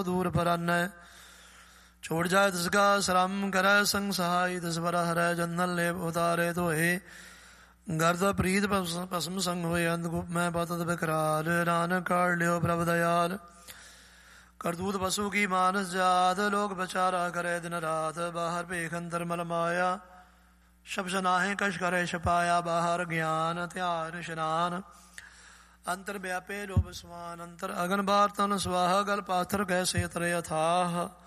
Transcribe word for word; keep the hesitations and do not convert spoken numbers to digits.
दूर परानै। छोड़ जाए तिसका श्रम करे संग सहाय, तिस पर हरै जंदन लेप उतारे धोए। गर्द प्रीत भस्म संग होए, अंधकूप में पतत विकराल। नानक काढ़ लियो प्रभ दयाल, करतूत पशु की मानस जात। लोग बचारा करे दिन रात, बाहर पेख अंतर मल माया। शब्द नाहे कश करे छपाया, बाहर ज्ञान ध्यान स्नान। अंतर व्यापे लोभ स्वान, अंतर अगन बार तन स्वाहा। गल पाथर कैसे तरे अथाह,